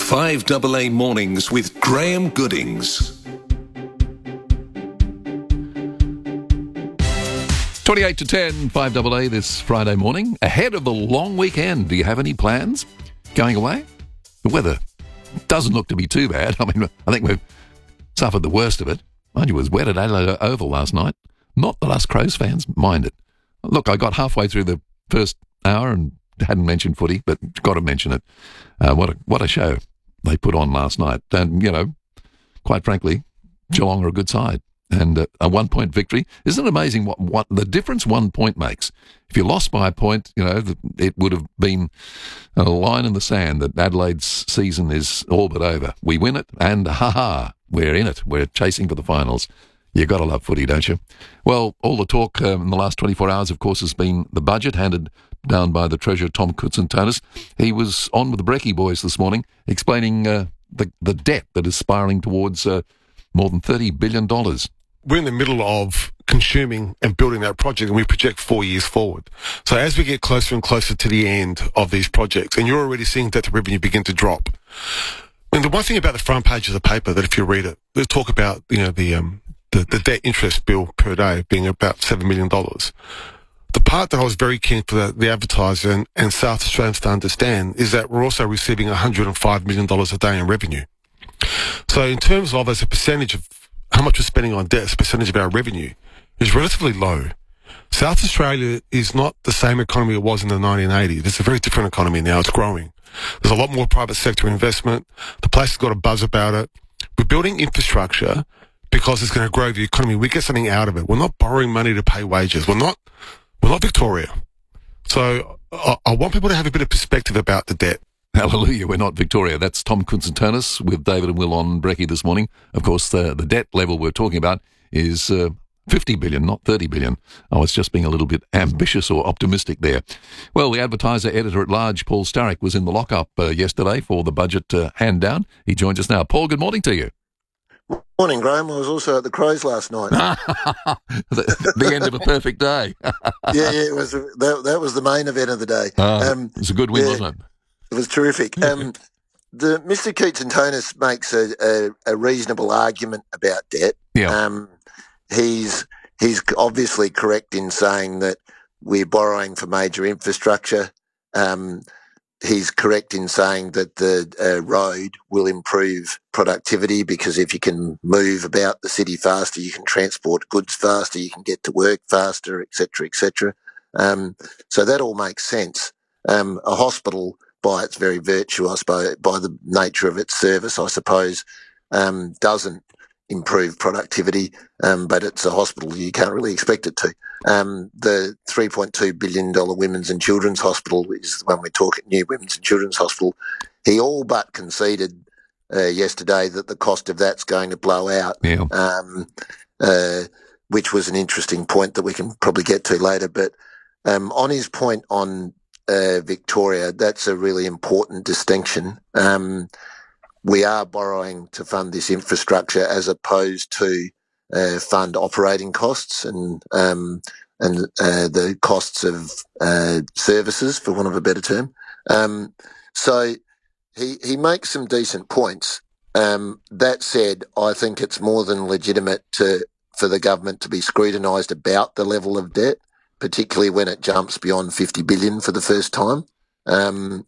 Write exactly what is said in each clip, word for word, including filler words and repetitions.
five A A Mornings with Graham Goodings. twenty-eight to ten, five A A this Friday morning. Ahead of the long weekend, do you have any plans going away? The weather doesn't look to be too bad. I mean, I think we've suffered the worst of it. Mind you, it was wet at Adelaide Oval last night. Not that us Crows fans mind it. Look, I got halfway through the first hour and hadn't mentioned footy, but got to mention it. Uh, what a, what a show they put on last night. And, you know, quite frankly, Geelong are a good side. And uh, a one-point victory. Isn't it amazing what, what the difference one point makes? If you lost by a point, you know, it would have been a line in the sand that Adelaide's season is all but over. We win it, and ha-ha, we're in it. We're chasing for the finals. You've got to love footy, don't you? Well, all the talk um, in the last twenty-four hours, of course, has been the budget handed down by the Treasurer, Tom Koutsantonis. He was on with the Brekkie boys this morning explaining uh, the, the debt that is spiralling towards uh, more than thirty billion dollars. We're in the middle of consuming and building that project, and we project four years forward. So as we get closer and closer to the end of these projects, and you're already seeing that the revenue begin to drop. And the one thing about the front page of the paper, that if you read it, they talk about, you know, the um, the, the debt interest bill per day being about seven million dollars. The part that I was very keen for the, the advertiser and, and South Australians to understand is that we're also receiving one hundred five million dollars a day in revenue. So in terms of as a percentage of how much we're spending on debt as a percentage of our revenue is relatively low. South Australia is not the same economy it was in the nineteen eighties. It's a very different economy now. It's growing. There's a lot more private sector investment. The place has got a buzz about it. We're building infrastructure because it's going to grow the economy. We get something out of it. We're not borrowing money to pay wages. We're not, we're not Victoria. So I, I want people to have a bit of perspective about the debt. Hallelujah, we're not Victoria. That's Tom Koutsantonis with David and Will on Brekkie this morning. Of course, the, the debt level we're talking about is uh, fifty billion dollars, not thirty billion dollars. I was just being a little bit ambitious or optimistic there. Well, the Advertiser editor-at-large, Paul Starrick, was in the lockup uh, yesterday for the budget uh, hand-down. He joins us now. Paul, good morning to you. Morning, Graham. I was also at the Crows last night. the, the end of a perfect day. yeah, yeah, it was. That, that was the main event of the day. Uh, um, it was a good win, yeah, wasn't it? It was terrific. Um, the Mister Koutsantonis makes a, a, a reasonable argument about debt. Yeah. Um, he's he's obviously correct in saying that we're borrowing for major infrastructure. Um, he's correct in saying that the uh, road will improve productivity because if you can move about the city faster, you can transport goods faster, you can get to work faster, et cetera, et cetera. Um, so that all makes sense. Um, a hospital, by its very virtue, I suppose, by the nature of its service, I suppose, um, doesn't improve productivity, um, but it's a hospital. You can't really expect it to. Um, the three point two billion dollars Women's and Children's Hospital is the one we're talking, new Women's and Children's Hospital. He all but conceded uh, yesterday that the cost of that's going to blow out, yeah. um, uh, which was an interesting point that we can probably get to later. But um, on his point on Uh, Victoria, that's a really important distinction. Um, we are borrowing to fund this infrastructure as opposed to uh, fund operating costs and um, and uh, the costs of uh, services, for want of a better term. Um, so he he makes some decent points. Um, that said, I think it's more than legitimate to for the government to be scrutinised about the level of debt, particularly when it jumps beyond fifty billion dollars for the first time. Um,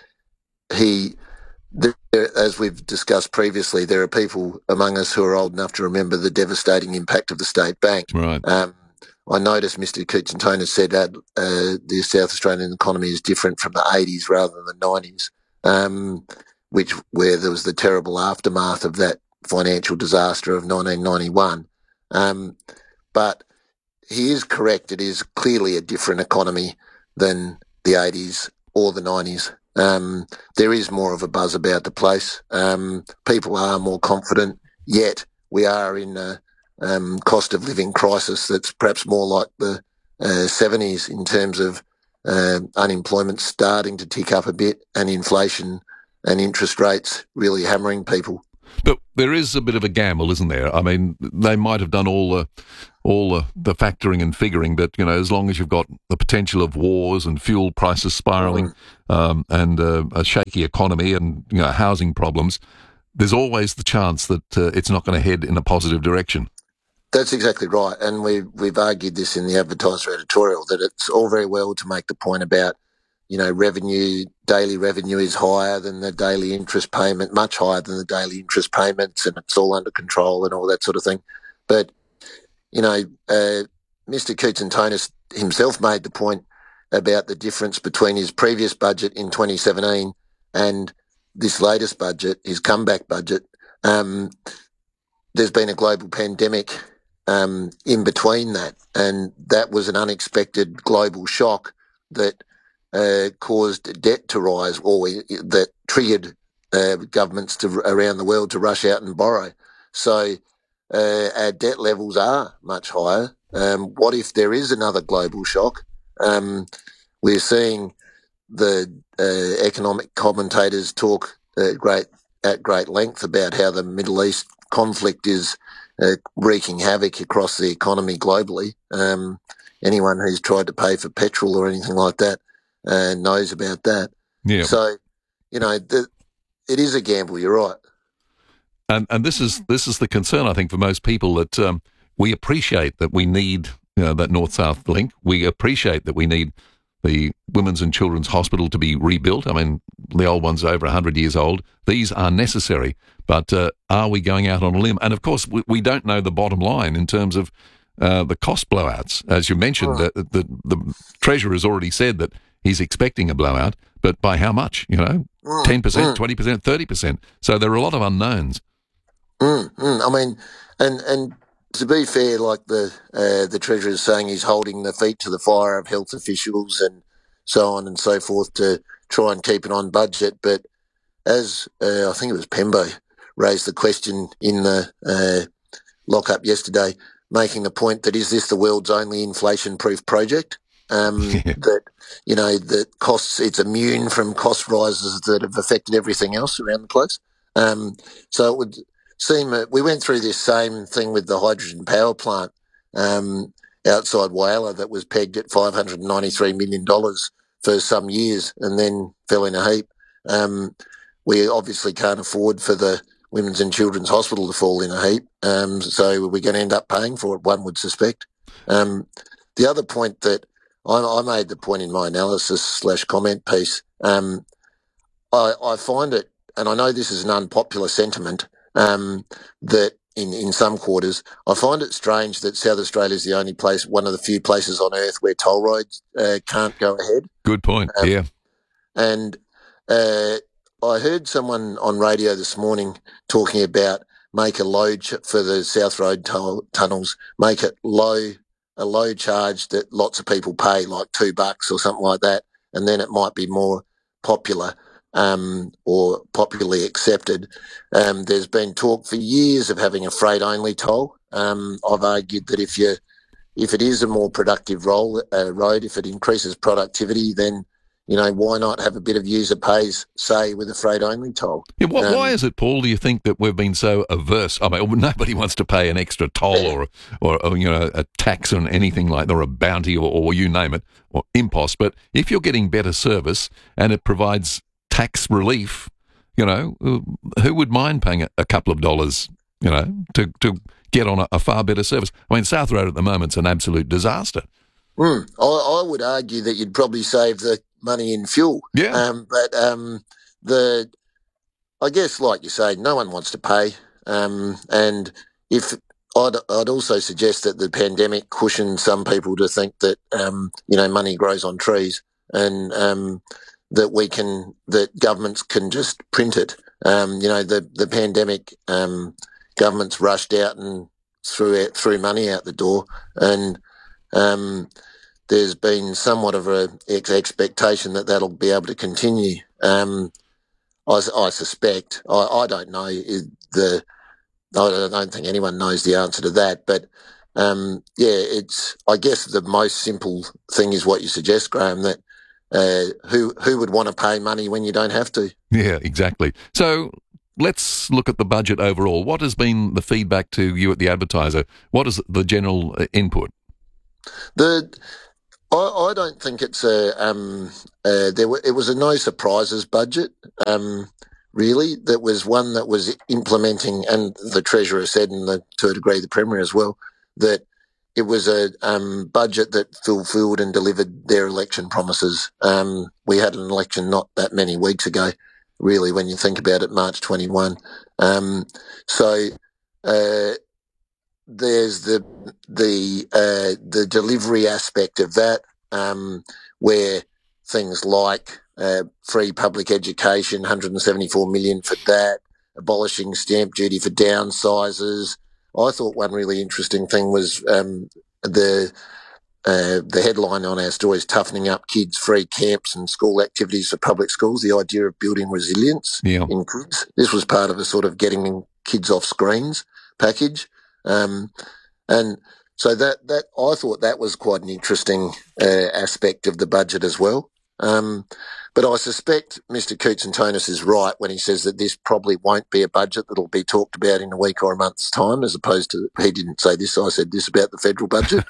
he, there, as we've discussed previously, there are people among us who are old enough to remember the devastating impact of the State Bank. Right. Um, I noticed Mister Koutsantonis said that uh, the South Australian economy is different from the eighties rather than the nineties, um, which where there was the terrible aftermath of that financial disaster of nineteen ninety-one. Um, but he is correct. It is clearly a different economy than the eighties or the nineties. Um, there is more of a buzz about the place. Um, people are more confident, yet we are in a um, cost of living crisis that's perhaps more like the uh, seventies in terms of uh, unemployment starting to tick up a bit and inflation and interest rates really hammering people. But there is a bit of a gamble, isn't there? I mean, they might have done all the all the, the factoring and figuring, but you know, as long as you've got the potential of wars and fuel prices spiralling, um, and uh, a shaky economy and you know housing problems, there's always the chance that uh, it's not going to head in a positive direction. That's exactly right, and we we've argued this in the Advertiser editorial that it's all very well to make the point about, you know, revenue, daily revenue is higher than the daily interest payment, much higher than the daily interest payments, and it's all under control and all that sort of thing. But, you know, uh, Mister Koutsantonis himself made the point about the difference between his previous budget in twenty seventeen and this latest budget, his comeback budget. Um, there's been a global pandemic um, in between that, and that was an unexpected global shock that Uh, caused debt to rise, or we, that triggered uh, governments to around the world to rush out and borrow. So uh, our debt levels are much higher. Um, what if there is another global shock? Um, we're seeing the uh, economic commentators talk uh, great at great length about how the Middle East conflict is uh, wreaking havoc across the economy globally. Um, anyone who's tried to pay for petrol or anything like that Uh, knows about that. Yeah. So, you know, the, it is a gamble. You're right. And and this is this is the concern, I think, for most people, that um, we appreciate that we need you know, that north-south link. We appreciate that we need the Women's and Children's Hospital to be rebuilt. I mean, the old one's over one hundred years old. These are necessary. But uh, are we going out on a limb? And, of course, we, we don't know the bottom line in terms of uh, the cost blowouts. As you mentioned, Oh. the, the, the Treasurer has already said that he's expecting a blowout, but by how much? You know, Mm, ten percent, mm, twenty percent, thirty percent. So there are a lot of unknowns. mm, mm. I mean, and and to be fair, like the uh, the Treasurer is saying, he's holding the feet to the fire of health officials and so on and so forth to try and keep it on budget. But as uh, I think it was Pembo raised the question in the uh, lockup yesterday, making the point that is this the world's only inflation-proof project? Um, that, you know, that costs, it's immune from cost rises that have affected everything else around the place. Um, so it would seem that we went through this same thing with the hydrogen power plant um, outside Whyalla that was pegged at five hundred ninety-three million dollars for some years and then fell in a heap. Um, we obviously can't afford for the Women's and Children's Hospital to fall in a heap, um, so we're going to end up paying for it, one would suspect. Um, the other point that I, I made the point in my analysis slash comment piece. Um, I, I find it, and I know this is an unpopular sentiment, um, that in, in some quarters, I find it strange that South Australia is the only place, one of the few places on earth where toll roads uh, can't go ahead. Good point. Um, yeah. And uh, I heard someone on radio this morning talking about make a low ch- for the South Road tunnel, tunnels, make it low. a low charge that lots of people pay, like two bucks or something like that, and then it might be more popular um, or popularly accepted. Um, there's been talk for years of having a freight-only toll. Um, I've argued that if you if it is a more productive roll, uh, road, if it increases productivity, then you know why not have a bit of user pays, say, with a freight-only toll? Yeah, wh- Um, why is it, Paul, do you think that we've been so averse? I mean, nobody wants to pay an extra toll or, or, or you know, a tax on anything like that, or a bounty, or, or you name it, or impost. But if you're getting better service and it provides tax relief, you know, who would mind paying a, a couple of dollars, you know, to, to get on a, a far better service? I mean, South Road at the moment's an absolute disaster. Mm, I, I would argue that you'd probably save the money in fuel. Yeah. Um, but um, the, I guess, like you say, no one wants to pay. Um, and if I'd, I'd also suggest that the pandemic cushioned some people to think that um, you know money grows on trees, and um, that we can, that governments can just print it. Um, you know, the the pandemic, um, governments rushed out and threw it, threw money out the door, and um, there's been somewhat of a ex- expectation that that'll be able to continue. Um, I, I suspect. I, I don't know is the. I don't think anyone knows the answer to that, but um, yeah, it's. I guess the most simple thing is what you suggest, Graham. That uh, who who would want to pay money when you don't have to? Yeah, exactly. So let's look at the budget overall. What has been the feedback to you at the Advertiser? What is the general uh, input? The I, I don't think it's a um uh, there were, it was a no surprises budget. Um, really, that was one that was implementing, and the Treasurer said, and the, to a degree the Premier as well, that it was a um, budget that fulfilled and delivered their election promises. Um, we had an election not that many weeks ago, really, when you think about it, March twenty-first. Um, so uh, there's the the uh, the delivery aspect of that, um, where things like uh, free public education, one hundred seventy-four million dollars for that, abolishing stamp duty for downsizers. I thought one really interesting thing was um, the uh, the headline on our story is toughening up kids, free camps and school activities for public schools, the idea of building resilience yeah. in kids. This was part of a sort of getting kids off screens package. Um, and so that, that I thought that was quite an interesting uh, aspect of the budget as well. Um, but I suspect Mister Koutsantonis is right when he says that this probably won't be a budget that'll be talked about in a week or a month's time, as opposed to, he didn't say this, I said this about the federal budget.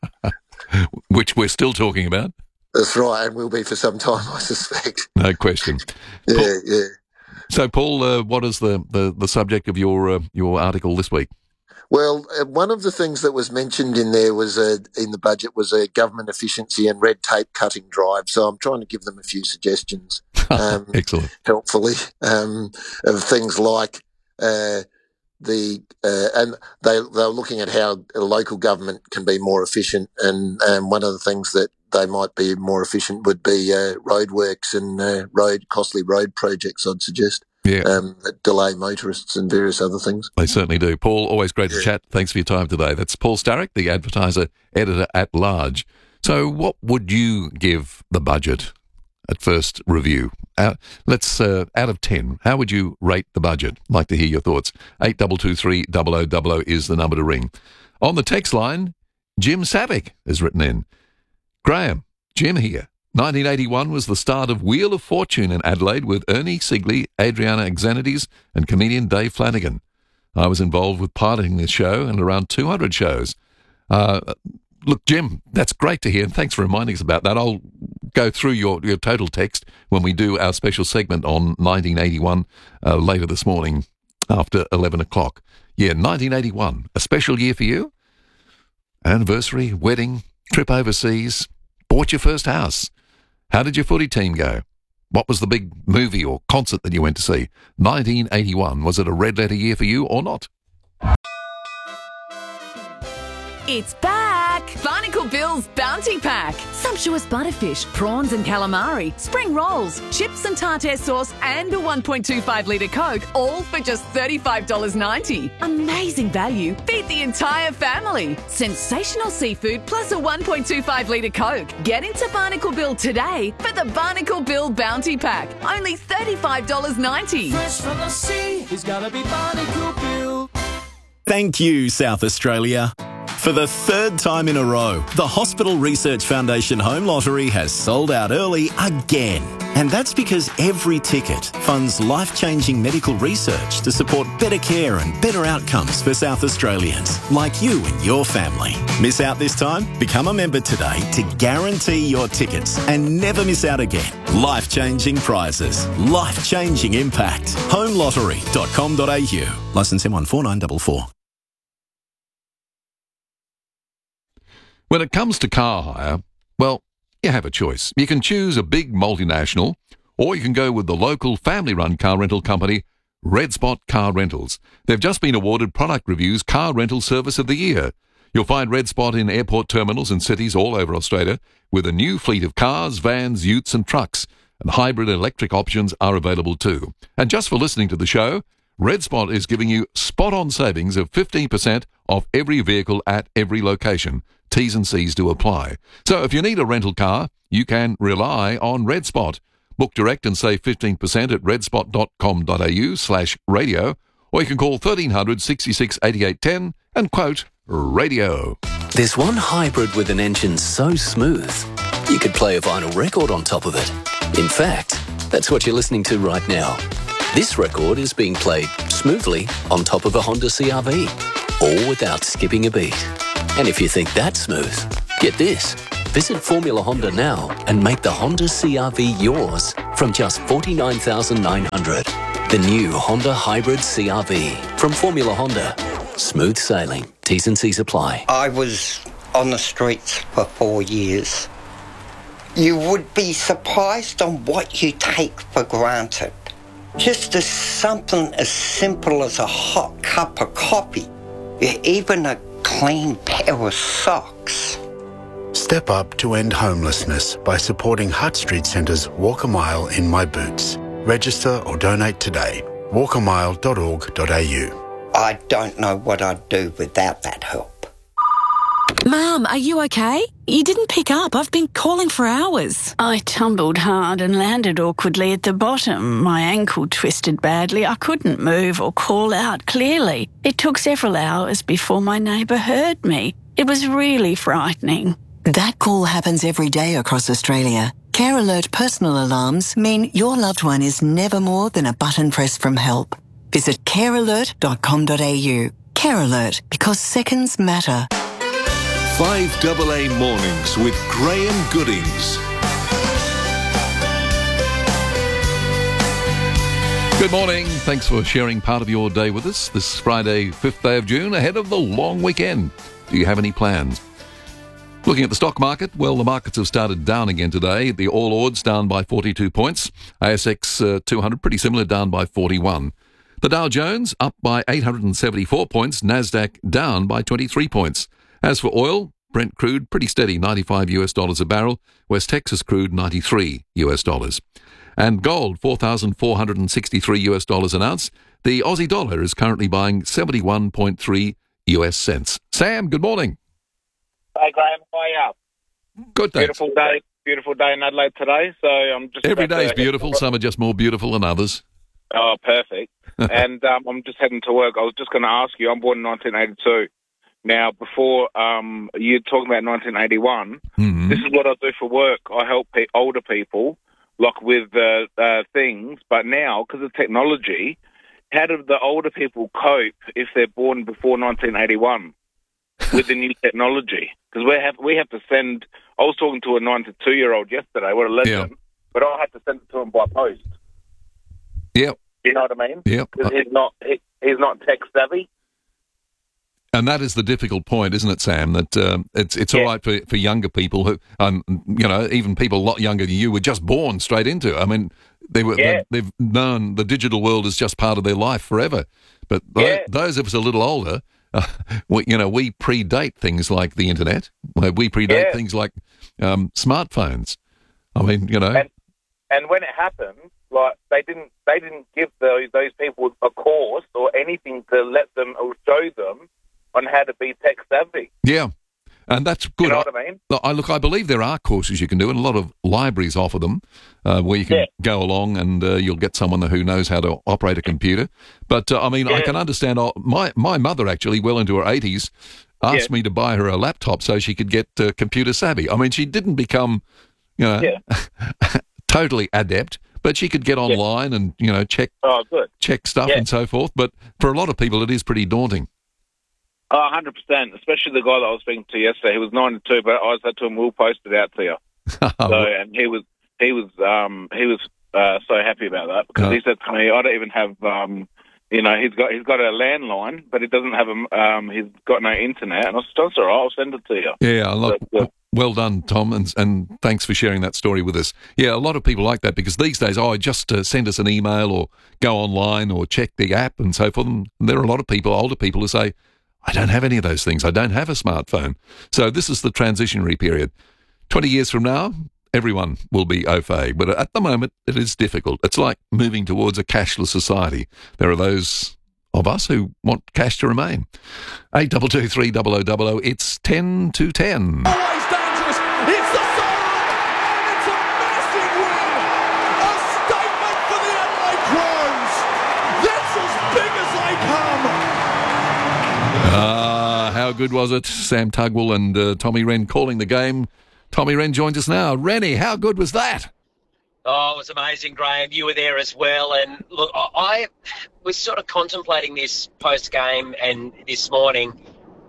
Which we're still talking about. That's right, and will be for some time, I suspect. No question. yeah, Paul, yeah. So, Paul, uh, what is the, the, the subject of your uh, your article this week? Well, uh, one of the things that was mentioned in there was uh, in the budget was a government efficiency and red tape cutting drive. So I'm trying to give them a few suggestions, um, excellent, helpfully, um, of things like uh, the uh, and they they're looking at how a local government can be more efficient, and um, one of the things that they might be more efficient would be uh, roadworks and uh, road costly road projects, I'd suggest. Yeah. Um, that delay motorists and various other things. They certainly do. Paul, always great yeah. to chat. Thanks for your time today. That's Paul Starrick, the Advertiser editor at large. So what would you give the budget at first review? Uh, let's, uh, out of ten, how would you rate the budget? I'd like to hear your thoughts. eight two two three, zero zero zero zero is the number to ring. On the text line, Jim Savick has written in. Graham, Jim here. nineteen eighty-one was the start of Wheel of Fortune in Adelaide with Ernie Sigley, Adriana Xanides and comedian Dave Flanagan. I was involved with piloting this show and around two hundred shows. Uh, look, Jim, that's great to hear, and thanks for reminding us about that. I'll go through your, your total text when we do our special segment on nineteen eighty-one uh, later this morning after eleven o'clock. Yeah, nineteen eighty-one, a special year for you? Anniversary, wedding, trip overseas, bought your first house. How did your footy team go? What was the big movie or concert that you went to see? nineteen eighty-one, was it a red letter year for you or not? It's back! Barnacle Bill's Bounty Pack. Sumptuous butterfish, prawns and calamari, spring rolls, chips and tartare sauce and a one point two five litre Coke, all for just thirty-five dollars ninety. Amazing value. Feed the entire family. Sensational seafood plus a one point two five litre Coke. Get into Barnacle Bill today for the Barnacle Bill Bounty Pack. Only thirty-five dollars ninety. Fresh from the sea, he's gotta be Barnacle Bill. Thank you, South Australia. For the third time in a row, the Hospital Research Foundation Home Lottery has sold out early again. And that's because every ticket funds life-changing medical research to support better care and better outcomes for South Australians, like you and your family. Miss out this time? Become a member today to guarantee your tickets and never miss out again. Life-changing prizes, life-changing impact. home lottery dot com dot a u. Licence M one four nine four four. When it comes to car hire, well, you have a choice. You can choose a big multinational, or you can go with the local family-run car rental company, Red Spot Car Rentals. They've just been awarded Product Review's Car Rental Service of the Year. You'll find Red Spot in airport terminals and cities all over Australia, with a new fleet of cars, vans, utes and trucks, and hybrid electric options are available too. And just for listening to the show, Red Spot is giving you spot-on savings of fifteen percent off every vehicle at every location. T's and C's do apply. So if you need a rental car, you can rely on Red Spot. Book direct and save fifteen percent at redspot dot com dot a u slash radio, or you can call thirteen hundred, sixty-six, eighty-eight, ten and quote radio. There's one hybrid with an engine so smooth, you could play a vinyl record on top of it. In fact, that's what you're listening to right now. This record is being played smoothly on top of a Honda C R V, all without skipping a beat. And if you think that's smooth, get this. Visit Formula Honda now and make the Honda C R V yours from just forty-nine thousand nine hundred dollars. The new Honda Hybrid C R V from Formula Honda. Smooth sailing. T's and C's apply. I was on the streets for four years. You would be surprised on what you take for granted. Just as something as simple as a hot cup of coffee, even a clean pair of socks. Step up to end homelessness by supporting Hutt Street Centre's Walk a Mile in My Boots. Register or donate today. walk a mile dot org dot a u. I don't know what I'd do without that help. Mum, are you okay? You didn't pick up. I've been calling for hours. I tumbled hard and landed awkwardly at the bottom. My ankle twisted badly. I couldn't move or call out clearly. It took several hours before my neighbour heard me. It was really frightening. That call happens every day across Australia. Care Alert personal alarms mean your loved one is never more than a button press from help. Visit care alert dot com dot a u. Care Alert, because seconds matter. five double A Mornings with Graham Goodings. Good morning. Thanks for sharing part of your day with us this Friday, fifth day of June, ahead of the long weekend. Do you have any plans? Looking at the stock market, well, the markets have started down again today. The All Ords down by forty-two points. A S X uh, two hundred, pretty similar, down by forty-one. The Dow Jones up by eight hundred seventy-four points. Nasdaq down by twenty-three points. As for oil, Brent crude pretty steady, ninety-five US dollars a barrel. West Texas crude, ninety-three US dollars. And gold, four thousand four hundred sixty-three US dollars an ounce. The Aussie dollar is currently buying seventy-one point three US cents. Sam, good morning. Hey, Graham, how are you? Good, thanks. Beautiful day, beautiful day in Adelaide today. So I'm just every about day is to- beautiful. Some are just more beautiful than others. Oh, perfect. and um, I'm just heading to work. I was just going to ask you. I'm born in nineteen eighty-two. Now, before um, you're talking about nineteen eighty-one, mm-hmm. This is what I do for work. I help pe- older people, like with uh, uh, things. But now, because of technology, how do the older people cope if they're born before nineteen eighty-one with the new technology? Because we have we have to send. I was talking to a ninety-two-year-old yesterday. What a legend! Yeah. But I had to send it to him by post. Yep. You know what I mean? Yep. Because he's not he, he's not tech savvy. And that is the difficult point, isn't it, Sam? That um, it's it's Yeah. all right for, for younger people who, um, you know, even people a lot younger than you were just born straight into it. I mean, they were Yeah. they, they've known the digital world is just part of their life forever. But tho- Yeah. those of us a little older, uh, we, you know, we predate things like the internet. We predate Yeah. things like um, smartphones. I mean, you know, And and when it happened, like they didn't they didn't give those those people a course or anything to let them or show them on how to be tech savvy. yeah. And that's good. You know what I mean? I look. I believe there are courses you can do, and a lot of libraries offer them, uh, where you can Yeah. go along and uh, you'll get someone who knows how to operate a computer. But uh, I mean, I Yeah. can understand. uh, My my mother actually, well into her eighties, asked Yeah. me to buy her a laptop so she could get uh, computer savvy. I mean, she didn't become, you know, Yeah. totally adept, but she could get online and you know check Oh, good. check stuff Yeah. and so forth. But for a lot of people, it is pretty daunting. Oh, one hundred percent. Especially the guy that I was speaking to yesterday. He was ninety-two, but I said to him, "We'll post it out to you." So, and he was he was um, he was uh, so happy about that because Oh. he said to me, "I don't even have." Um, You know, he's got he's got a landline, but he doesn't have a um, he's got no internet. And I said, "That's all right, I'll send it to you." Yeah, a lot, So, uh, well done, Tom, and and thanks for sharing that story with us. Yeah, a lot of people like that because these days, oh, just uh, send us an email or go online or check the app and so forth. And there are a lot of people, older people, who say, I don't have any of those things. I don't have a smartphone. So this is the transitionary period. Twenty years from now, everyone will be au fait. But at the moment, it is difficult. It's like moving towards a cashless society. There are those of us who want cash to remain. eight two two three double oh double oh. It's ten to ten. Always dangerous. It's the siren, and it's a massive win. A statement for the Adelaide Crows. That's as big as they come. Ah, how good was it? Sam Tugwell and uh, Tommy Wren calling the game. Tommy Wren joins us now. Rennie, how good was that? Oh, it was amazing, Graham. You were there as well. And look, I I was sort of contemplating this post-game and this morning.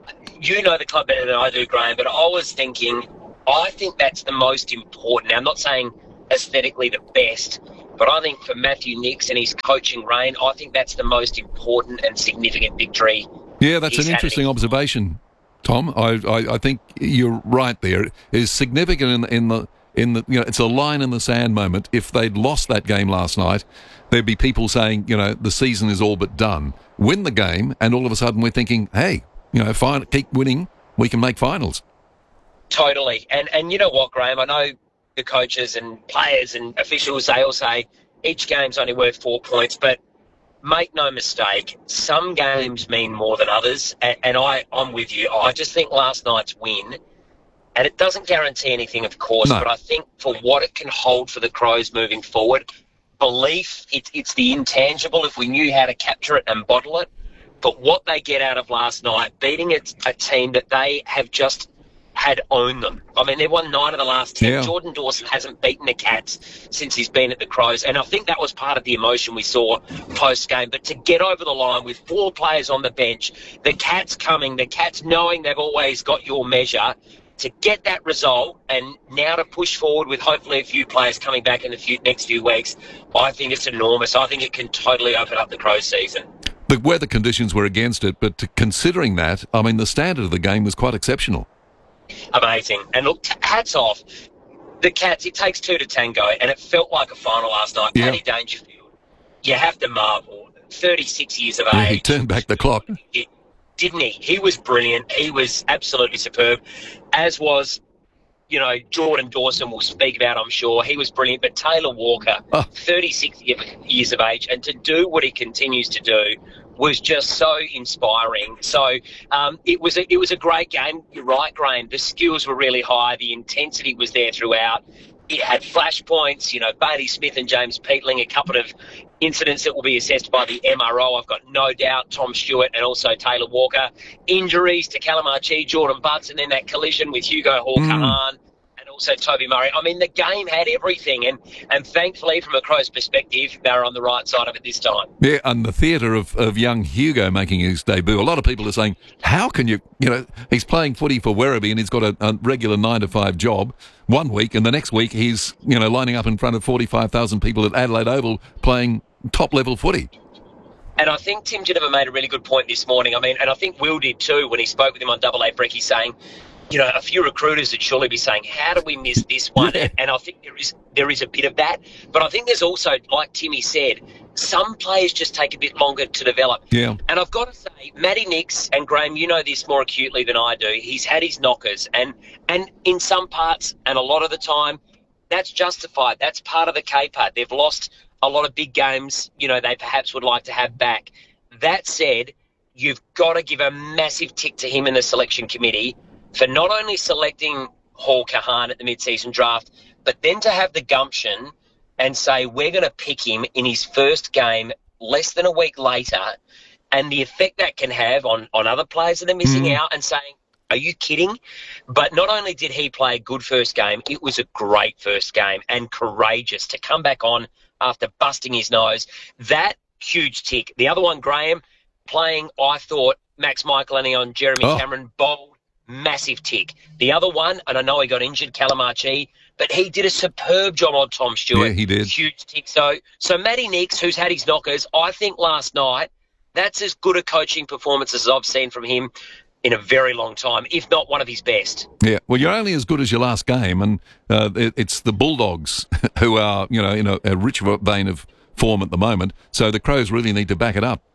You know the club better than I do, Graham, but I was thinking, I think that's the most important. Now, I'm not saying aesthetically the best, but I think for Matthew Nicks and his coaching reign, I think that's the most important and significant victory. Yeah, that's he's an had interesting in- observation, Tom. I, I, I think you're right there. It is significant in, in the in the you know it's a line in the sand moment. If they'd lost that game last night, there'd be people saying, you know, the season is all but done. Win the game, and all of a sudden we're thinking, hey, you know, fine, keep winning, we can make finals. Totally. And and you know what, Graham? I know the coaches and players and officials, they all say each game's only worth four points, but make no mistake, some games mean more than others, and, and I, I'm with you. I just think last night's win, and it doesn't guarantee anything, of course, No. but I think for what it can hold for the Crows moving forward, belief, it, it's the intangible if we knew how to capture it and bottle it, but what they get out of last night, beating a, a team that they have just had owned them. I mean, they've won nine of the last ten. Yeah. Jordan Dawson hasn't beaten the Cats since he's been at the Crows, and I think that was part of the emotion we saw post-game. But to get over the line with four players on the bench, the Cats coming, the Cats knowing they've always got your measure, to get that result and now to push forward with hopefully a few players coming back in the few, next few weeks, I think it's enormous. I think it can totally open up the Crows season. The weather conditions were against it, but considering that, I mean, the standard of the game was quite exceptional. Amazing. And look, t- hats off. The Cats, it takes two to tango, and it felt like a final last night. Yeah. Paddy Dangerfield, you have to marvel, thirty-six years of Yeah, he age, turned back the clock. it- didn't he? He was brilliant. He was absolutely superb, as was, you know, Jordan Dawson we'll speak about, I'm sure. He was brilliant. But Taylor Walker, Oh. thirty-six year- years of age, and to do what he continues to do was just so inspiring. So um, it was a, it was a great game. You're right, Graham. The skills were really high. The intensity was there throughout. It had flashpoints, you know, Bailey Smith and James Peatling, a couple of incidents that will be assessed by the M R O. I've got no doubt Tom Stewart and also Taylor Walker. Injuries to Calamachi, Jordan Butts, and then that collision with Hugo Hall-Kahan. And also Toby Murray. I mean, the game had everything, and, and thankfully, from a Crows perspective, they were on the right side of it this time. Yeah, and the theatre of, of young Hugo making his debut. A lot of people are saying, how can you, you know, he's playing footy for Werribee and he's got a, a regular nine to five job one week, and the next week he's, you know, lining up in front of forty-five thousand people at Adelaide Oval playing top-level footy. And I think Tim Jennifer made a really good point this morning. I mean, and I think Will did too when he spoke with him on Double A Brecky, saying, you know, a few recruiters would surely be saying, how do we miss this one? Yeah. And I think there is there is a bit of that. But I think there's also, like Timmy said, some players just take a bit longer to develop. Yeah. And I've got to say, Matty Nicks, and Graham, you know this more acutely than I do, he's had his knockers. And, and in some parts, and a lot of the time, that's justified. That's part of the caper. They've lost a lot of big games, you know, they perhaps would like to have back. That said, you've got to give a massive tick to him in the selection committee for not only selecting Hall-Kahan at the mid-season draft, but then to have the gumption and say, we're going to pick him in his first game less than a week later, and the effect that can have on, on other players that are missing Mm. out and saying, are you kidding? But not only did he play a good first game, it was a great first game and courageous to come back on after busting his nose. That huge tick. The other one, Graham, playing, I thought, Max Michelini on Jeremy Oh. Cameron, bold, massive tick. The other one, and I know he got injured, Calamachi, but he did a superb job on Tom Stewart. Yeah, he did. Huge tick. So, so Matty Nicks, who's had his knockers, I think last night, that's as good a coaching performance as I've seen from him in a very long time, if not one of his best. Yeah, well, you're only as good as your last game, and uh, it, it's the Bulldogs who are, you know, in a, a rich vein of form at the moment, so the Crows really need to back it up.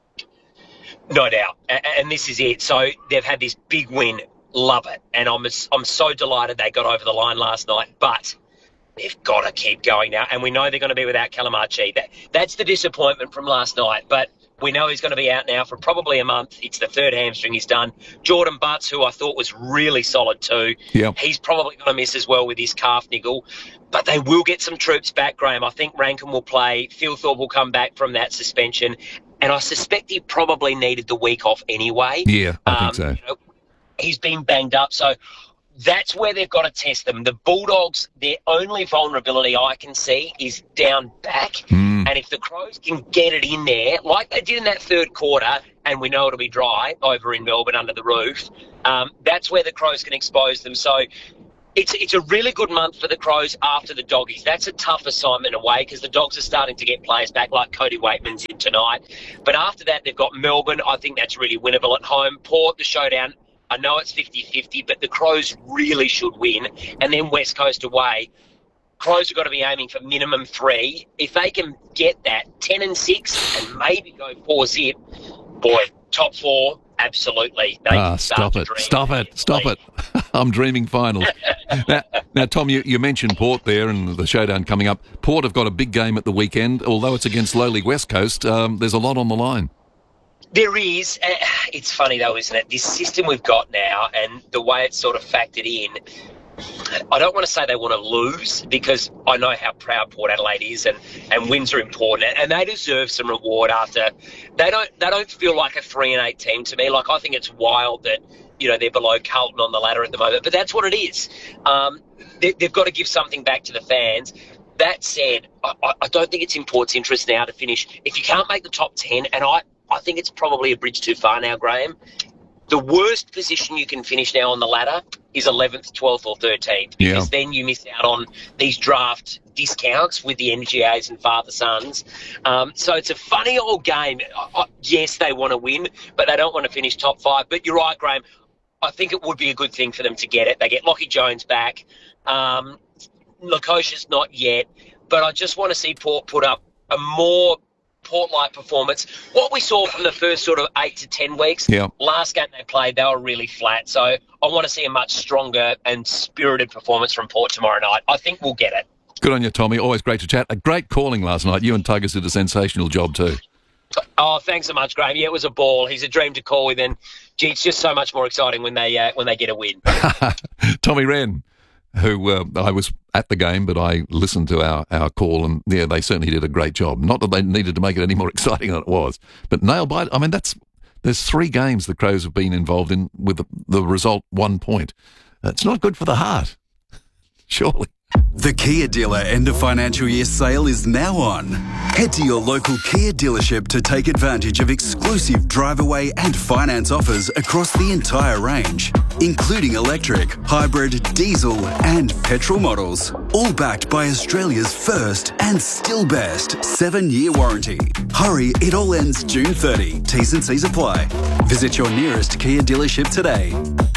No doubt. A- And this is it. So they've had this big win. Love it. And I'm I'm so delighted they got over the line last night. But they've got to keep going now. And we know they're going to be without Calamachi. That, that's the disappointment from last night. But we know he's going to be out now for probably a month. It's the third hamstring he's done. Jordan Butts, who I thought was really solid too. Yeah. He's probably going to miss as well with his calf niggle. But they will get some troops back, Graham. I think Rankin will play. Phil Thorpe will come back from that suspension. And I suspect he probably needed the week off anyway. Yeah, I Um, think so. you know, he's been banged up. So that's where they've got to test them. The Bulldogs, their only vulnerability I can see is down back. Mm. And if the Crows can get it in there, like they did in that third quarter, and we know it'll be dry over in Melbourne under the roof, um, that's where the Crows can expose them. So it's it's a really good month for the Crows after the Doggies. That's a tough assignment away because the Dogs are starting to get players back like Cody Waitman's in tonight. But after that, they've got Melbourne. I think that's really winnable at home. Port, the showdown. I know it's fifty-fifty, but the Crows really should win. And then West Coast away. Crows have got to be aiming for minimum three. If they can get that, ten and six, and maybe go four zip, boy, top four, absolutely. They Ah, can start stop to it, dream. stop it, stop it. I'm dreaming finals. now, now, Tom, you, you mentioned Port there and the showdown coming up. Port have got a big game at the weekend. Although it's against lowly West Coast, um, there's a lot on the line. There is. Uh, it's funny, though, isn't it? This system we've got now and the way it's sort of factored in, I don't want to say they want to lose because I know how proud Port Adelaide is and, and wins are important and they deserve some reward after. They don't they don't feel like a three and eight team to me. Like, I think it's wild that, you know, they're below Carlton on the ladder at the moment, but that's what it is. Um, they, they've got to give something back to the fans. That said, I, I don't think it's in Port's interest now to finish. If you can't make the top ten, and I, I think it's probably a bridge too far now, Graham, the worst position you can finish now on the ladder is eleventh, twelfth or thirteenth because Yeah. then you miss out on these draft discounts with the N G As and father-sons. Um, so it's a funny old game. I, I, yes, they want to win, but they don't want to finish top five. But you're right, Graham. I think it would be a good thing for them to get it. They get Lachie Jones back. Um, Lukosia's not yet, but I just want to see Port put up a more Port-like performance. What we saw from the first sort of eight to ten weeks, Yeah. last game they played, they were really flat. So I want to see a much stronger and spirited performance from Port tomorrow night. I think we'll get it. Good on you, Tommy. Always great to chat. A great calling last night. You and Tuggers did a sensational job too. Oh, thanks so much, Graham. Yeah, it was a ball. He's a dream to call with, and gee, it's just so much more exciting when they uh, when they get a win. Tommy Wren, who uh, I was at the game, but I listened to our, our call, and yeah, they certainly did a great job. Not that they needed to make it any more exciting than it was, but nail biter. I mean, that's there's three games the Crows have been involved in with the, the result one point. It's not good for the heart, surely. The Kia dealer end of financial year sale is now on. Head to your local Kia dealership to take advantage of exclusive drive away and finance offers across the entire range, including electric, hybrid, diesel and petrol models, all backed by Australia's first and still best seven-year warranty. Hurry, it all ends June thirtieth. T's and C's apply. Visit your nearest Kia dealership today.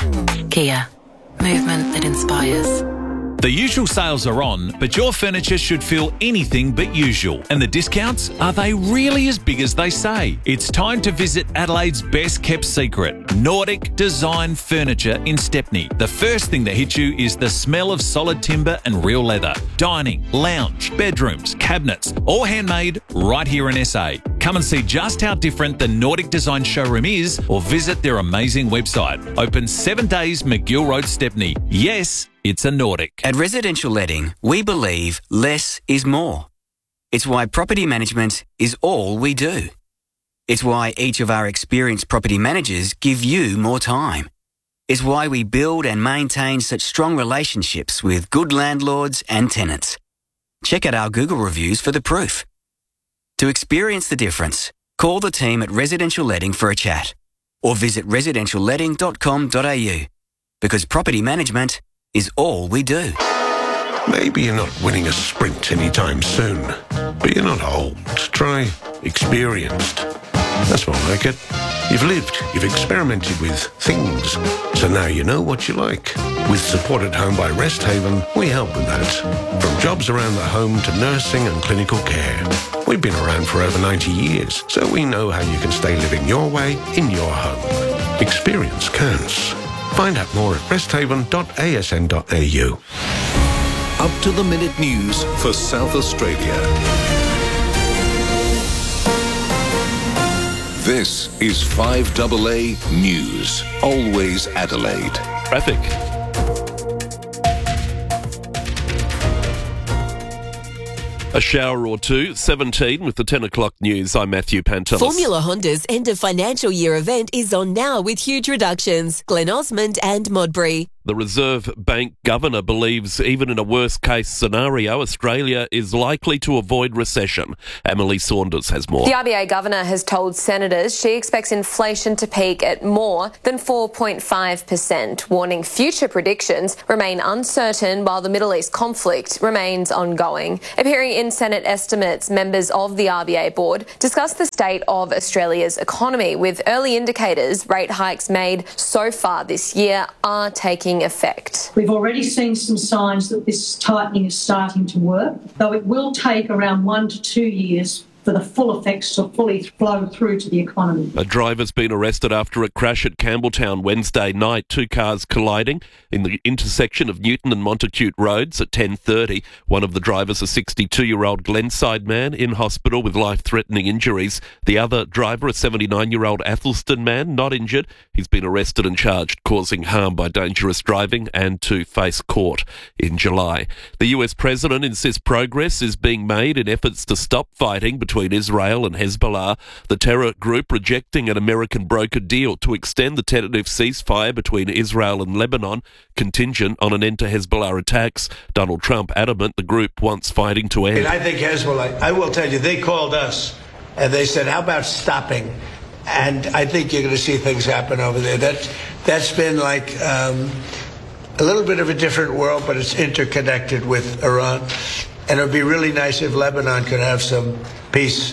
Kia. Movement that inspires. The usual sales are on, but your furniture should feel anything but usual. And the discounts, are they really as big as they say? It's time to visit Adelaide's best kept secret, Nordic Design Furniture in Stepney. The first thing that hits you is the smell of solid timber and real leather. Dining, lounge, bedrooms, cabinets, all handmade right here in S A. Come and see just how different the Nordic Design showroom is or visit their amazing website. Open seven days, McGill Road, Stepney. Yes, it's a Nordic. At Residential Letting, we believe less is more. It's why property management is all we do. It's why each of our experienced property managers give you more time. It's why we build and maintain such strong relationships with good landlords and tenants. Check out our Google reviews for the proof. To experience the difference, call the team at Residential Letting for a chat or visit residential letting dot com dot a u because property management is all we do. Maybe you're not winning a sprint anytime soon, but you're not old. Try experienced. That's more like it. You've lived, you've experimented with things, so now you know what you like. With Support at Home by Rest Haven, we help with that. From jobs around the home to nursing and clinical care. We've been around for over ninety years, so we know how you can stay living your way in your home. Experience counts. Find out more at rest haven dot a s n dot a u. Up to the minute news for South Australia. This is five A A News. Always Adelaide. Traffic. A shower or two, seventeen with the ten o'clock news. I'm Matthew Pantelis. Formula Honda's end of financial year event is on now with huge reductions. Glen Osmond and Modbury. The Reserve Bank governor believes even in a worst-case scenario, Australia is likely to avoid recession. Emily Saunders has more. The R B A governor has told senators she expects inflation to peak at more than four point five percent, warning future predictions remain uncertain while the Middle East conflict remains ongoing. Appearing in Senate estimates, members of the R B A board discussed the state of Australia's economy, with early indicators rate hikes made so far this year are taking effect. We've already seen some signs that this tightening is starting to work, though it will take around one to two years for the full effects to fully flow through to the economy. A driver's been arrested after a crash at Campbelltown Wednesday night. Two cars colliding in the intersection of Newton and Montacute roads at ten thirty. One of the drivers, a sixty-two-year-old Glenside man, in hospital with life-threatening injuries. The other driver, a seventy-nine-year-old Athelston man, not injured. He's been arrested and charged causing harm by dangerous driving and to face court in July. The U S president insists progress is being made in efforts to stop fighting between Israel and Hezbollah, the terror group rejecting an American brokered deal to extend the tentative ceasefire between Israel and Lebanon, contingent on an end to Hezbollah attacks. Donald Trump adamant the group wants fighting to end. And I think Hezbollah, I will tell you, they called us and they said, how about stopping? And I think you're going to see things happen over there. That, that's been like um, a little bit of a different world, but it's interconnected with Iran. And it would be really nice if Lebanon could have some peace.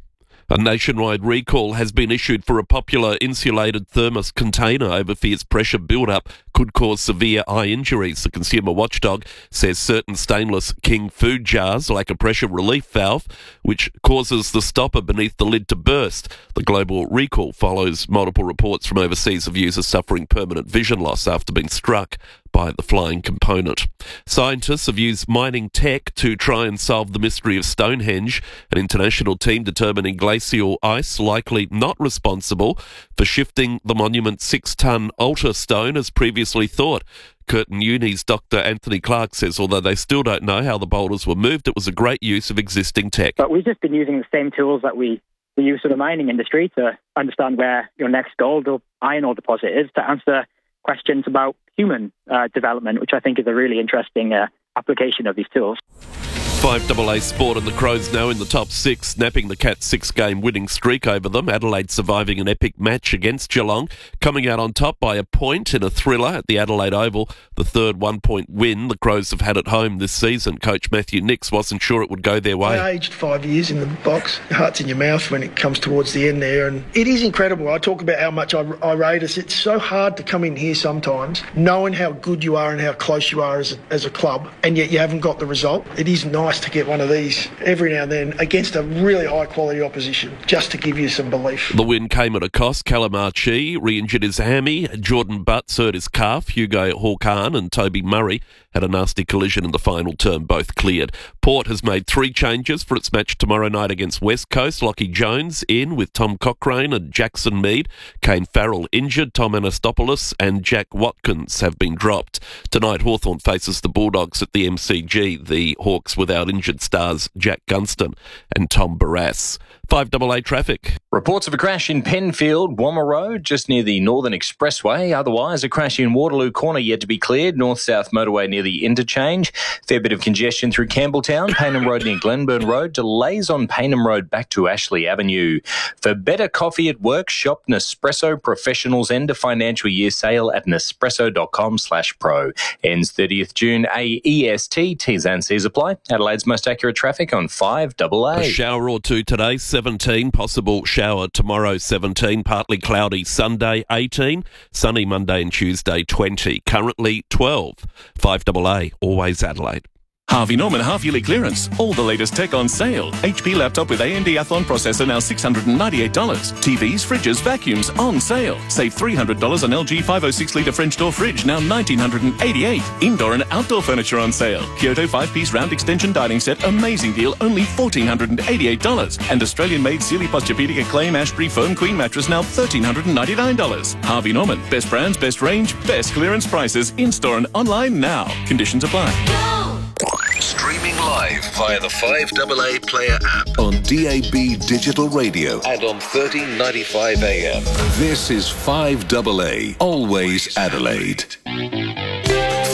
A nationwide recall has been issued for a popular insulated thermos container over fears pressure build-up could cause severe eye injuries. The consumer watchdog says certain stainless King food jars lack a pressure relief valve, which causes the stopper beneath the lid to burst. The global recall follows multiple reports from overseas of users suffering permanent vision loss after being struck by the flying component. Scientists have used mining tech to try and solve the mystery of Stonehenge, an international team determining glacial ice likely not responsible for shifting the monument's six-ton altar stone as previously thought. Curtin Uni's Doctor Anthony Clark says although they still don't know how the boulders were moved, it was a great use of existing tech. But we've just been using the same tools that we, we use for the mining industry to understand where your next gold or iron ore deposit is, to answer questions about human uh, development, which I think is a really interesting uh, application of these tools. five double A Sport and the Crows now in the top six, snapping the Cats' six-game winning streak over them. Adelaide surviving an epic match against Geelong, coming out on top by a point in a thriller at the Adelaide Oval, the third one-point win the Crows have had at home this season. Coach Matthew Nicks wasn't sure it would go their way. I aged five years in the box. Your heart's in your mouth when it comes towards the end there, and it is incredible. I talk about how much I, I rate us. It's so hard to come in here sometimes, knowing how good you are and how close you are as a, as a club, and yet you haven't got the result. It is nice to get one of these every now and then against a really high quality opposition, just to give you some belief. The win came at a cost. Calamarchi re-injured his hammy, Jordan Butts hurt his calf, Hugo Hawkan and Toby Murray had a nasty collision in the final term, both cleared. Port has made three changes for its match tomorrow night against West Coast. Lockie Jones in with Tom Cochrane and Jackson Mead. Kane Farrell injured, Tom Anastopoulos and Jack Watkins have been dropped. Tonight Hawthorn faces the Bulldogs at the M C G, the Hawks without injured stars Jack Gunston and Tom Barrass. five double A traffic. Reports of a crash in Penfield, Wammer Road, just near the Northern Expressway. Otherwise, a crash in Waterloo Corner yet to be cleared. North-South motorway near the interchange. Fair bit of congestion through Campbelltown. Payneham Road near Glenburn Road. Delays on Payneham Road back to Ashley Avenue. For better coffee at work, shop Nespresso Professionals End of Financial Year Sale at Nespresso.com slash pro. Ends thirtieth June, A E S T. T's and C's apply. Adelaide's most accurate traffic on five double A. A shower or two today, seventeen. Possible shower tomorrow, seventeen. Partly cloudy Sunday, eighteen. Sunny Monday and Tuesday, twenty. Currently twelve. five double A, always Adelaide. Harvey Norman half-yearly clearance. All the latest tech on sale. H P laptop with A M D Athlon processor now six hundred ninety-eight dollars. T Vs, fridges, vacuums on sale. Save three hundred dollars on L G five oh six litre French door fridge, now one thousand nine hundred eighty-eight dollars. Indoor and outdoor furniture on sale. Kyoto five-piece round extension dining set, amazing deal, only one thousand four hundred eighty-eight dollars. And Australian-made Sealy Posturepedic Acclaim Ashbury Foam Queen mattress, now one thousand three hundred ninety-nine dollars. Harvey Norman. Best brands, best range, best clearance prices. In-store and online now. Conditions apply. Streaming live via the five double A Player app on D A B Digital Radio and on thirteen ninety-five A M. This is five double A, always Adelaide.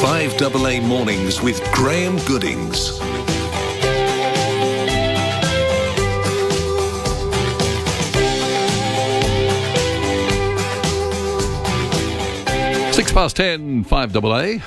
five A A Mornings with Graham Goodings. Six past ten, five A A.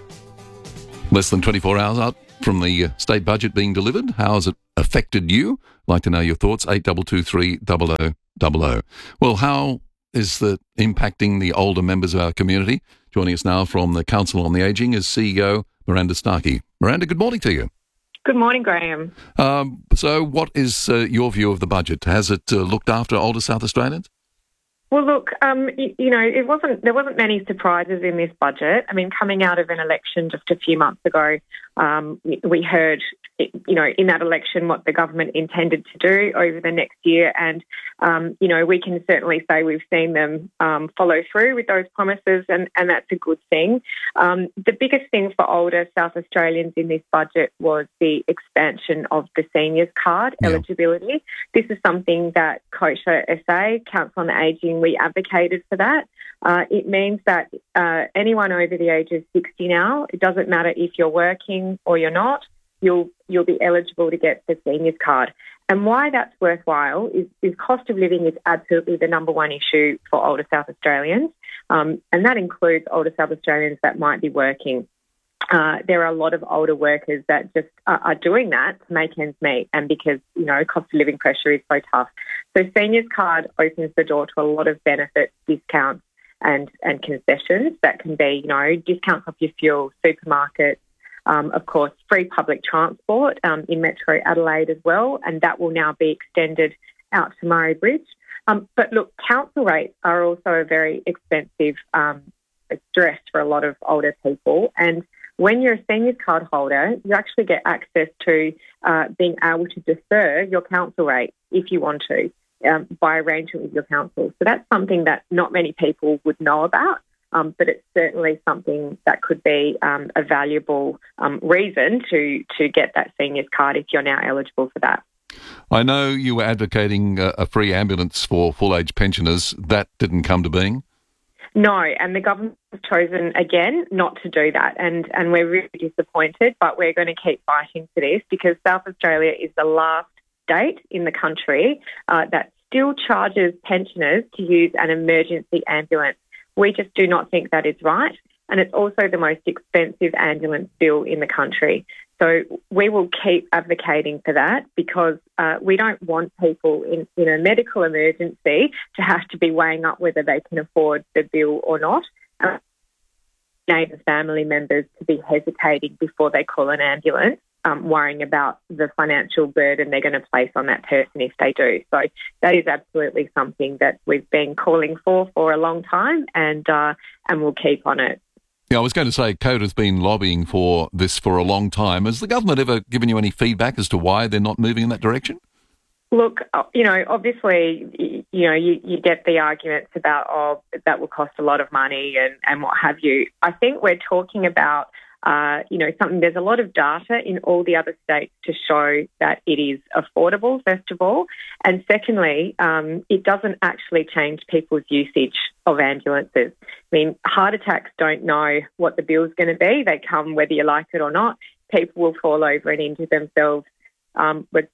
Less than twenty-four hours out from the uh, state budget being delivered. How has it affected you? Like to know your thoughts. eight two two three double oh double oh. Well, how is that impacting the older members of our community? Joining us now from the Council on the Ageing is C E O Miranda Starkey. Miranda, good morning to you. Good morning, Graham. Um, so what is uh, your view of the budget? Has it uh, looked after older South Australians? Well, look, um, you, you know, it wasn't there wasn't many surprises in this budget. I mean, coming out of an election just a few months ago, um, we heard, you know, in that election what the government intended to do over the next year, and um, you know, we can certainly say we've seen them um, follow through with those promises, and, and that's a good thing. Um, the biggest thing for older South Australians in this budget was the expansion of the seniors card yeah. eligibility. This is something that Kosher S A, Council on the Ageing, we advocated for that. Uh, it means that uh, anyone over the age of sixty now, it doesn't matter if you're working or you're not, you'll you'll be eligible to get the seniors card. And why that's worthwhile is, is cost of living is absolutely the number one issue for older South Australians, um, and that includes older South Australians that might be working. Uh, there are a lot of older workers that just uh, are doing that to make ends meet, and because, you know, cost of living pressure is so tough. So seniors card opens the door to a lot of benefits, discounts and, and concessions that can be, you know, discounts off your fuel, supermarkets, um, of course, free public transport um, in Metro Adelaide as well, and that will now be extended out to Murray Bridge. Um, but look, council rates are also a very expensive um, stress for a lot of older people, and when you're a seniors card holder, you actually get access to uh, being able to defer your council rate if you want to um, by arrangement with your council. So that's something that not many people would know about, um, but it's certainly something that could be um, a valuable um, reason to, to get that seniors card if you're now eligible for that. I know you were advocating a free ambulance for full-age pensioners. That didn't come to being? No, and the government has chosen, again, not to do that, and, and we're really disappointed, but we're going to keep fighting for this because South Australia is the last state in the country uh, that still charges pensioners to use an emergency ambulance. We just do not think that is right, and it's also the most expensive ambulance bill in the country. So we will keep advocating for that because uh, we don't want people in, in a medical emergency to have to be weighing up whether they can afford the bill or not. Uh, neighbour family members to be hesitating before they call an ambulance, um, worrying about the financial burden they're going to place on that person if they do. So that is absolutely something that we've been calling for for a long time, and uh, and we'll keep on it. Yeah, I was going to say, CODA has been lobbying for this for a long time. Has the government ever given you any feedback as to why they're not moving in that direction? Look, you know, obviously, you know, you, you get the arguments about, oh, that will cost a lot of money and, and what have you. I think we're talking about, uh, you know, something, there's a lot of data in all the other states to show that it is affordable, first of all. And secondly, um, it doesn't actually change people's usage of ambulances. I mean, heart attacks don't know what the bill's going to be. They come whether you like it or not. People will fall over and injure themselves um, whether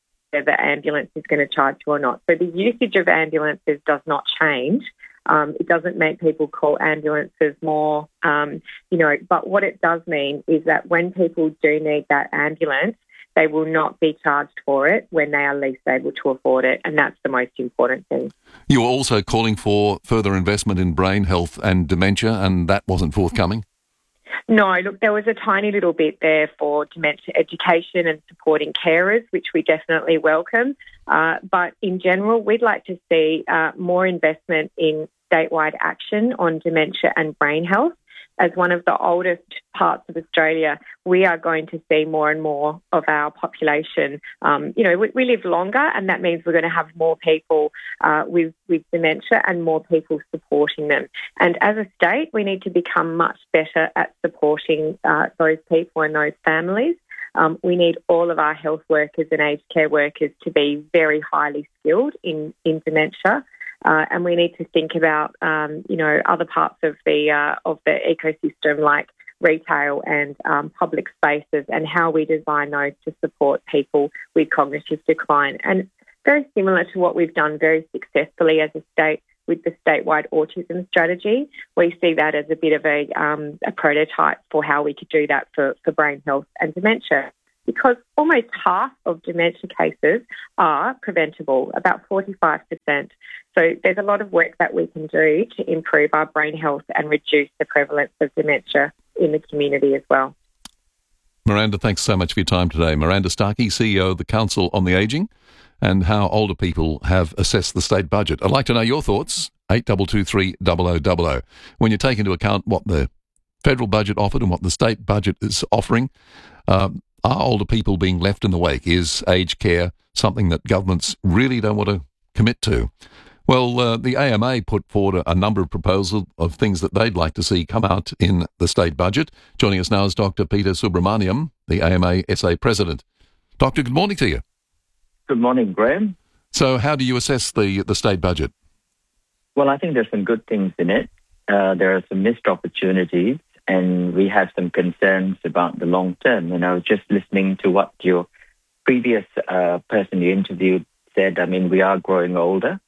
the ambulance is going to charge you or not. So the usage of ambulances does not change. Um, it doesn't make people call ambulances more, um, you know, but what it does mean is that when people do need that ambulance, they will not be charged for it when they are least able to afford it, and that's the most important thing. You were also calling for further investment in brain health and dementia, and that wasn't forthcoming? No, look, there was a tiny little bit there for dementia education and supporting carers, which we definitely welcome. Uh, but in general, we'd like to see uh, more investment in statewide action on dementia and brain health. As one of the oldest parts of Australia, we are going to see more and more of our population. Um, you know, we, we live longer, and that means we're going to have more people uh, with, with dementia and more people supporting them. And as a state, we need to become much better at supporting uh, those people and those families. Um, we need all of our health workers and aged care workers to be very highly skilled in, in dementia. Uh, and we need to think about, um, you know, other parts of the uh, of the ecosystem like retail and um, public spaces and how we design those to support people with cognitive decline. And very similar to what we've done very successfully as a state with the statewide autism strategy. We see that as a bit of a, um, a prototype for how we could do that for, for brain health and dementia, because almost half of dementia cases are preventable, about forty-five percent. So there's a lot of work that we can do to improve our brain health and reduce the prevalence of dementia in the community as well. Miranda, thanks so much for your time today. Miranda Starkey, C E O of the Council on the Ageing, and how older people have assessed the state budget. I'd like to know your thoughts, eight two two three zero zero zero zero. When you take into account what the federal budget offered and what the state budget is offering, um, are older people being left in the wake? Is aged care something that governments really don't want to commit to? Well, uh, the A M A put forward a, a number of proposals of things that they'd like to see come out in the state budget. Joining us now is Doctor Peter Subramaniam, the A M A S A president. Doctor, good morning to you. Good morning, Graham. So how do you assess the the state budget? Well, I think there's some good things in it. Uh, there are some missed opportunities, and we have some concerns about the long term. And I was just listening to what your previous uh, person you interviewed said. I mean, we are growing older,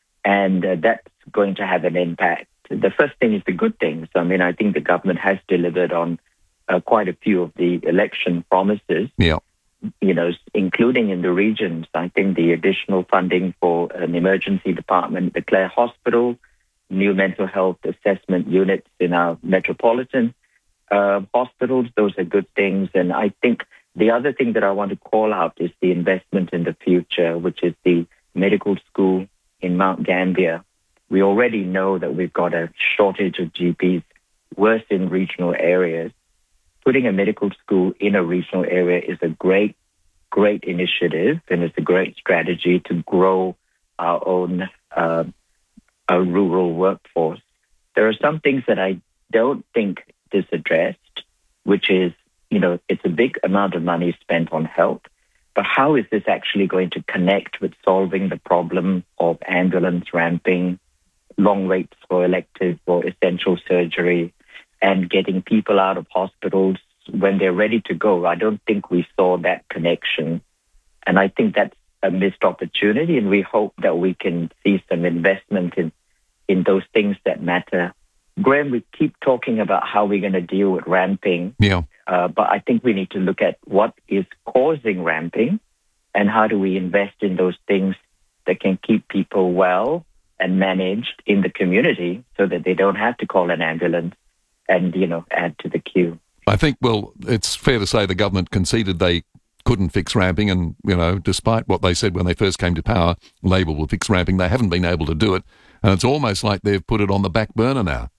and uh, that's going to have an impact. The first thing is the good things. I mean, I think the government has delivered on uh, quite a few of the election promises. Yeah. You know, including in the regions. I think the additional funding for an emergency department, the Clare Hospital, new mental health assessment units in our metropolitan uh, hospitals, those are good things. And I think the other thing that I want to call out is the investment in the future, which is the medical school in Mount Gambier. We already know that we've got a shortage of G Ps, worse in regional areas. Putting a medical school in a regional area is a great, great initiative, and it's a great strategy to grow our own uh, our rural workforce. There are some things that I don't think is addressed, which is, you know, it's a big amount of money spent on health, but how is this actually going to connect with solving the problem of ambulance ramping, long waits for elective or essential surgery, and getting people out of hospitals when they're ready to go? I don't think we saw that connection. And I think that's a missed opportunity, and we hope that we can see some investment in, in those things that matter. Graham, we keep talking about how we're going to deal with ramping. Yeah. Uh, but I think we need to look at what is causing ramping and how do we invest in those things that can keep people well and managed in the community so that they don't have to call an ambulance and, you know, add to the queue. I think, well, it's fair to say the government conceded they couldn't fix ramping, and, you know, despite what they said when they first came to power, Labor will fix ramping, they haven't been able to do it, and it's almost like they've put it on the back burner now.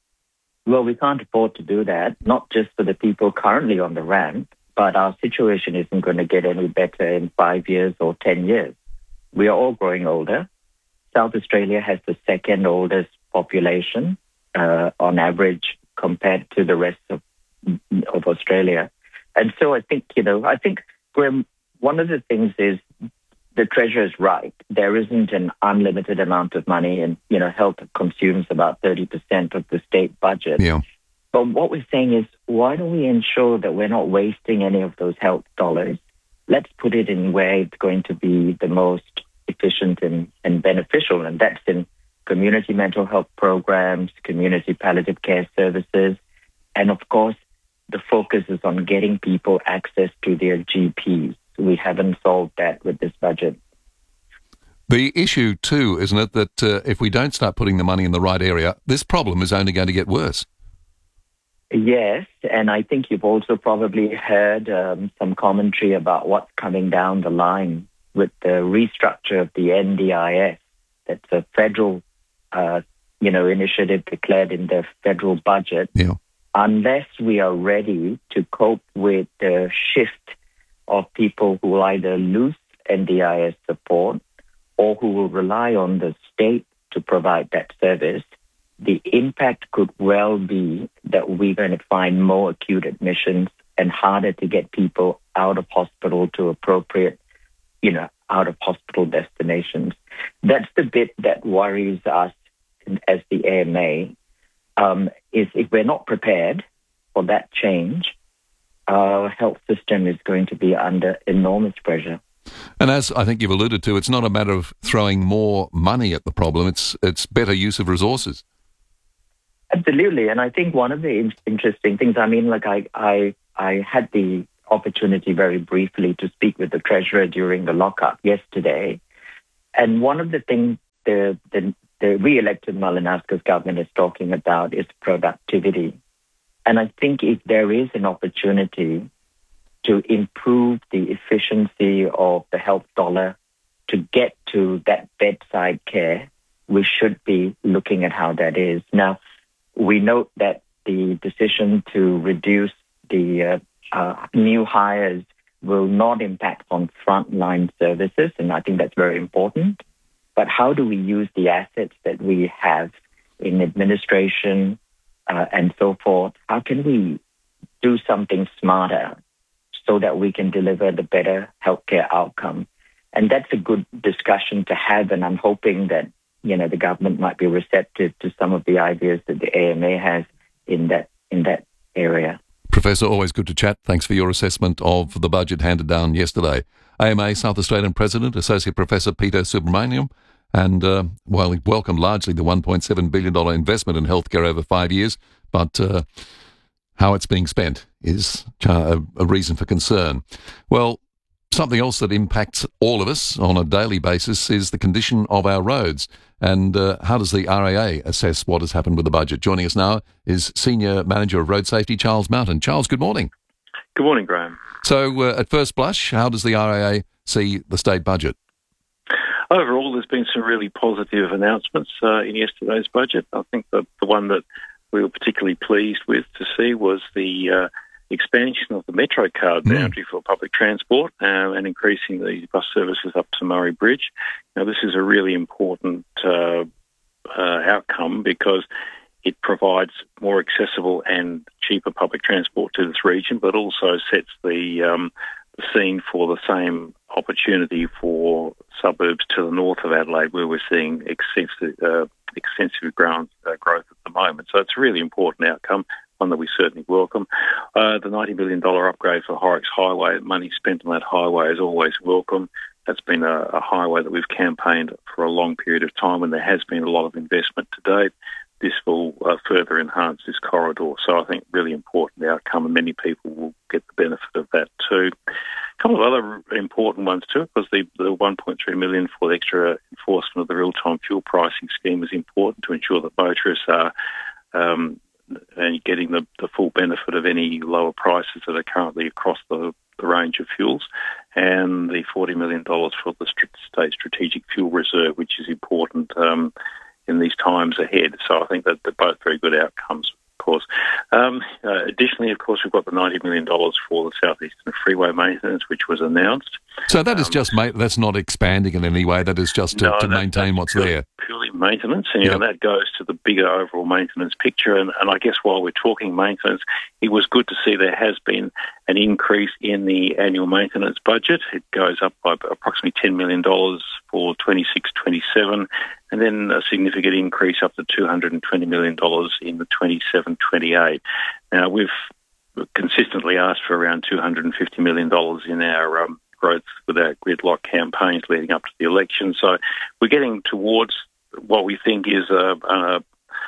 Well, we can't afford to do that, not just for the people currently on the ramp, but our situation isn't going to get any better in five years or ten years. We are all growing older. South Australia has the second oldest population uh, on average compared to the rest of, of Australia. And so I think, you know, I think, Graham, one of the things is the Treasurer is right. There isn't an unlimited amount of money, and, you know, health consumes about thirty percent of the state budget. Yeah. But what we're saying is, why don't we ensure that we're not wasting any of those health dollars? Let's put it in where it's going to be the most efficient and, and beneficial, and that's in community mental health programs, community palliative care services, and of course, the focus is on getting people access to their G Ps. We haven't solved that with this budget. The issue too, isn't it, that uh, if we don't start putting the money in the right area, this problem is only going to get worse. Yes, and I think you've also probably heard um, some commentary about what's coming down the line with the restructure of the N D I S. That's a federal, uh, you know, initiative declared in the federal budget. Yeah. Unless we are ready to cope with the shift of people who will either lose N D I S support or who will rely on the state to provide that service, the impact could well be that we're going to find more acute admissions and harder to get people out of hospital to appropriate, you know, out of hospital destinations. That's the bit that worries us as the A M A, um, is if we're not prepared for that change, our health system is going to be under enormous pressure. And as I think you've alluded to, it's not a matter of throwing more money at the problem. It's it's better use of resources. Absolutely. And I think one of the in- interesting things, I mean, like I, I, I had the opportunity very briefly to speak with the Treasurer during the lockup yesterday. And one of the things the, the, the re-elected Malinauskas government is talking about is productivity. And I think if there is an opportunity to improve the efficiency of the health dollar to get to that bedside care, we should be looking at how that is. Now, we note that the decision to reduce the uh, uh, new hires will not impact on frontline services, and I think that's very important. But how do we use the assets that we have in administration uh, and so forth? How can we do something smarter so that we can deliver the better healthcare outcome? And that's a good discussion to have, and I'm hoping that you know, the government might be receptive to some of the ideas that the A M A has in that in that area. Professor, always good to chat. Thanks for your assessment of the budget handed down yesterday. A M A South Australian President, Associate Professor Peter Subramaniam, and uh, well, he welcomed largely the one point seven billion dollars investment in healthcare over five years, but uh, how it's being spent is a, a reason for concern. Well, something else that impacts all of us on a daily basis is the condition of our roads. And uh, how does the R A A assess what has happened with the budget? Joining us now is Senior Manager of Road Safety, Charles Mountain. Charles, good morning. Good morning, Graham. So uh, at first blush, how does the R A A see the state budget? Overall, there's been some really positive announcements uh, in yesterday's budget. I think the, the one that we were particularly pleased with to see was the uh, expansion of the Metro card boundary mm. for public transport uh, and increasing the bus services up to Murray Bridge. Now, this is a really important uh, uh, outcome because it provides more accessible and cheaper public transport to this region, but also sets the, um, the scene for the same opportunity for suburbs to the north of Adelaide, where we're seeing extensive, uh, extensive ground, uh, growth at the moment. So it's a really important outcome, one that we certainly welcome. Uh, the ninety million dollars upgrade for Horrocks Highway, money spent on that highway is always welcome. That's been a, a highway that we've campaigned for a long period of time, and there has been a lot of investment to date. This will uh, further enhance this corridor. So I think really important outcome, and many people will get the benefit of that too. A couple of other important ones too, because the, the one point three million dollars for the extra enforcement of the real-time fuel pricing scheme is important to ensure that motorists are um, and getting the, the full benefit of any lower prices that are currently across the, the range of fuels, and the forty million dollars for the State Strategic Fuel Reserve, which is important um, in these times ahead. So I think that they're both very good outcomes, of course. Um, uh, additionally, of course, we've got the ninety million dollars for the Southeastern Freeway maintenance, which was announced. So that is um, just, ma- that's not expanding in any way, that is just to, no, to that, maintain what's purely, there. Purely maintenance, and you yep. know, that goes to the bigger overall maintenance picture. And, and I guess while we're talking maintenance, it was good to see there has been an increase in the annual maintenance budget. It goes up by approximately ten million dollars for twenty-six twenty-seven, and then a significant increase up to two hundred twenty million dollars in the twenty-seven twenty-eight. Now, we've consistently asked for around two hundred fifty million dollars in our um, growth with our gridlock campaigns leading up to the election. So we're getting towards what we think is a, a,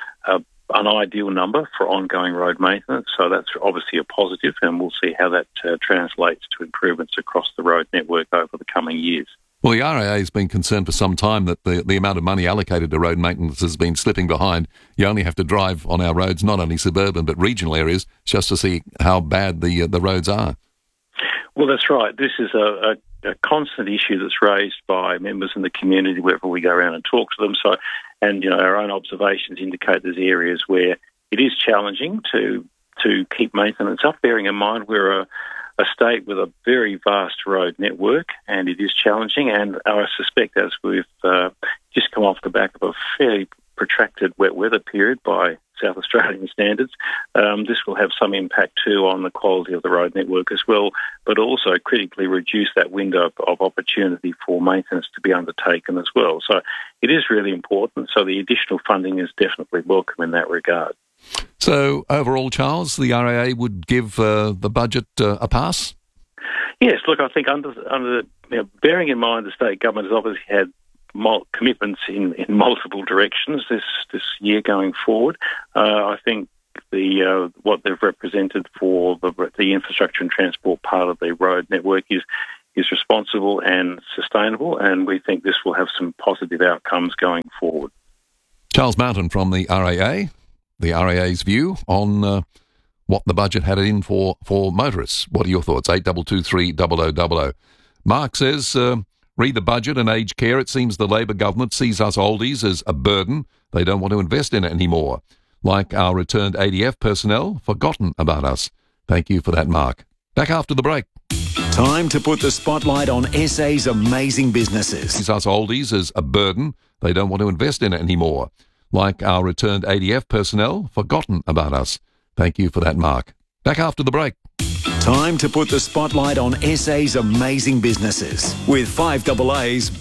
a an ideal number for ongoing road maintenance. So that's obviously a positive, and we'll see how that uh, translates to improvements across the road network over the coming years. Well, the R A A has been concerned for some time that the, the amount of money allocated to road maintenance has been slipping behind. You only have to drive on our roads, not only suburban but regional areas, just to see how bad the uh, the roads are. Well, that's right. This is a, a, a constant issue that's raised by members in the community wherever we go around and talk to them. So, and you know, our own observations indicate there's areas where it is challenging to to keep maintenance up. Bearing in mind we're a a state with a very vast road network, and it is challenging. And I suspect, as we've uh, just come off the back of a fairly protracted wet weather period by South Australian standards, um, this will have some impact too on the quality of the road network as well, but also critically reduce that window of opportunity for maintenance to be undertaken as well. So it is really important. So the additional funding is definitely welcome in that regard. So overall, Charles, the R A A would give uh, the budget uh, a pass? Yes, look, I think under, under you know, bearing in mind the state government has obviously had mul- commitments in, in multiple directions this, this year going forward. Uh, I think the uh, what they've represented for the, the infrastructure and transport part of the road network is is responsible and sustainable, and we think this will have some positive outcomes going forward. Charles Mountain from the R A A, the R A A's view on uh, what the budget had in for, for motorists. What are your thoughts? eight two two three zero zero zero zero. Mark says, uh, read the budget and aged care. It seems the Labor government sees us oldies as a burden. They don't want to invest in it anymore. Like our returned A D F personnel, forgotten about us. Thank you for that, Mark. Back after the break. Time to put the spotlight on S A's amazing businesses. Sees us oldies as a burden. They don't want to invest in it anymore. Like our returned A D F personnel, forgotten about us. Thank you for that, Mark. Back after the break. Time to put the spotlight on S A's amazing businesses with five double A's